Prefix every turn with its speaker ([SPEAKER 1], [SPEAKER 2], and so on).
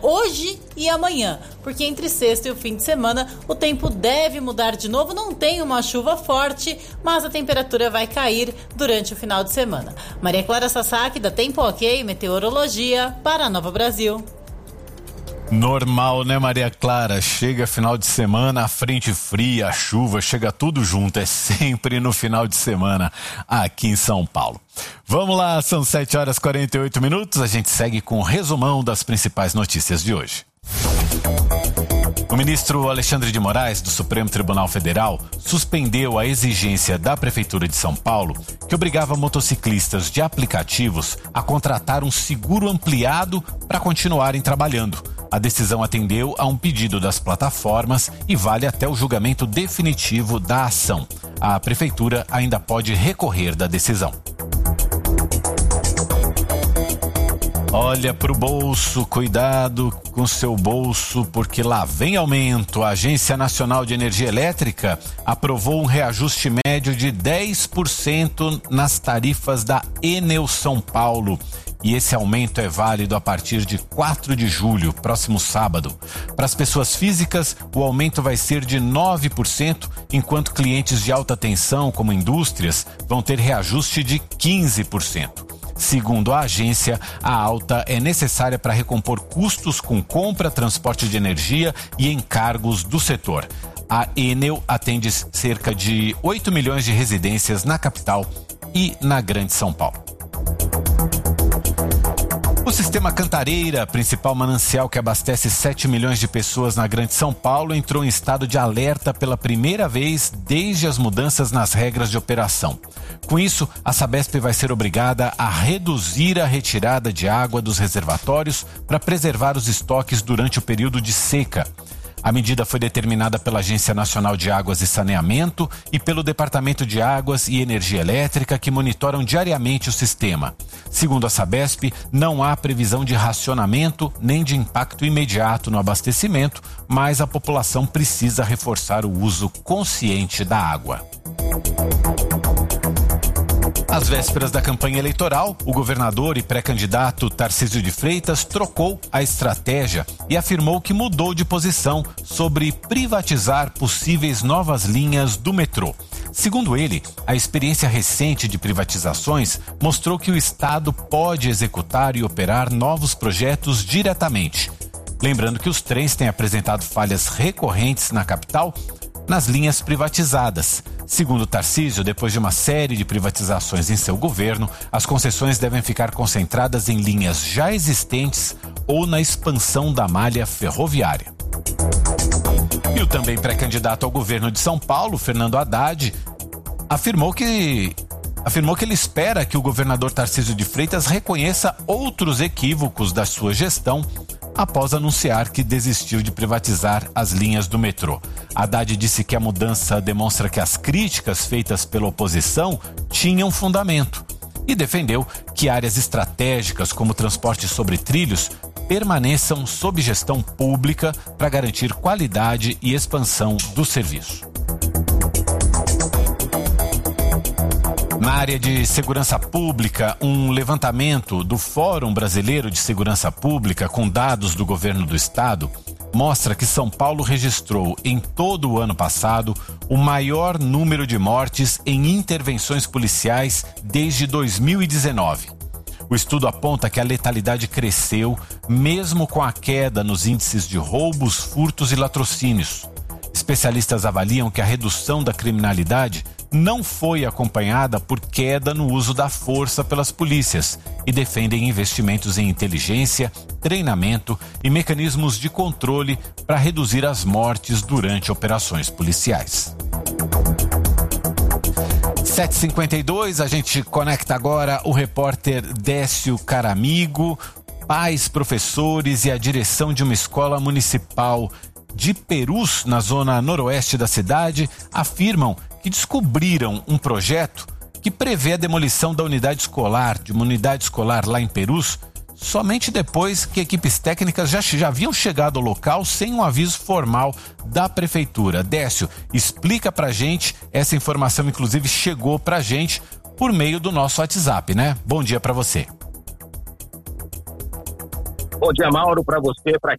[SPEAKER 1] hoje e amanhã, porque entre sexta e o fim de semana o tempo deve mudar de novo. Não tem uma chuva forte, mas a temperatura vai cair durante o final de semana. Maria Clara Sasaki, da Tempo Ok Meteorologia, para a Nova Brasil.
[SPEAKER 2] Normal, né, Maria Clara? Chega final de semana, a frente fria, a chuva, chega tudo junto. É sempre no final de semana aqui em São Paulo. Vamos lá, são 7h48. A gente segue com o resumão das principais notícias de hoje. O ministro Alexandre de Moraes, do Supremo Tribunal Federal, suspendeu a exigência da Prefeitura de São Paulo que obrigava motociclistas de aplicativos a contratar um seguro ampliado para continuarem trabalhando. A decisão atendeu a um pedido das plataformas e vale até o julgamento definitivo da ação. A Prefeitura ainda pode recorrer da decisão. Olha pro bolso, cuidado com seu bolso, porque lá vem aumento. A Agência Nacional de Energia Elétrica aprovou um reajuste médio de 10% nas tarifas da Enel São Paulo. E esse aumento é válido a partir de 4 de julho, próximo sábado. Para as pessoas físicas, o aumento vai ser de 9%, enquanto clientes de alta tensão, como indústrias, vão ter reajuste de 15%. Segundo a agência, a alta é necessária para recompor custos com compra, transporte de energia e encargos do setor. A Enel atende cerca de 8 milhões de residências na capital e na Grande São Paulo. O sistema Cantareira, principal manancial que abastece 7 milhões de pessoas na Grande São Paulo, entrou em estado de alerta pela primeira vez desde as mudanças nas regras de operação. Com isso, a Sabesp vai ser obrigada a reduzir a retirada de água dos reservatórios para preservar os estoques durante o período de seca. A medida foi determinada pela Agência Nacional de Águas e Saneamento e pelo Departamento de Águas e Energia Elétrica, que monitoram diariamente o sistema. Segundo a Sabesp, não há previsão de racionamento nem de impacto imediato no abastecimento, mas a população precisa reforçar o uso consciente da água. Às vésperas da campanha eleitoral, o governador e pré-candidato Tarcísio de Freitas trocou a estratégia e afirmou que mudou de posição sobre privatizar possíveis novas linhas do metrô. Segundo ele, a experiência recente de privatizações mostrou que o Estado pode executar e operar novos projetos diretamente. Lembrando que os trens têm apresentado falhas recorrentes na capital nas linhas privatizadas. Segundo Tarcísio, depois de uma série de privatizações em seu governo, as concessões devem ficar concentradas em linhas já existentes ou na expansão da malha ferroviária. E o também pré-candidato ao governo de São Paulo, Fernando Haddad, afirmou que ele espera que o governador Tarcísio de Freitas reconheça outros equívocos da sua gestão após anunciar que desistiu de privatizar as linhas do metrô. Haddad disse que a mudança demonstra que as críticas feitas pela oposição tinham fundamento e defendeu que áreas estratégicas como transporte sobre trilhos permaneçam sob gestão pública para garantir qualidade e expansão do serviço. Na área de segurança pública, um levantamento do Fórum Brasileiro de Segurança Pública com dados do governo do estado mostra que São Paulo registrou em todo o ano passado o maior número de mortes em intervenções policiais desde 2019. O estudo aponta que a letalidade cresceu mesmo com a queda nos índices de roubos, furtos e latrocínios. Especialistas avaliam que a redução da criminalidade não foi acompanhada por queda no uso da força pelas polícias e defendem investimentos em inteligência, treinamento e mecanismos de controle para reduzir as mortes durante operações policiais. 7h52, a gente conecta agora o repórter Décio Caramigo. Pais, professores e a direção de uma escola municipal de Perus, na zona noroeste da cidade, afirmam que descobriram um projeto que prevê a demolição de uma unidade escolar lá em Perus, somente depois que equipes técnicas já haviam chegado ao local sem um aviso formal da prefeitura. Décio, explica pra gente, essa informação inclusive chegou pra gente por meio do nosso WhatsApp, né? Bom dia pra você.
[SPEAKER 3] Bom dia, Mauro, para você, para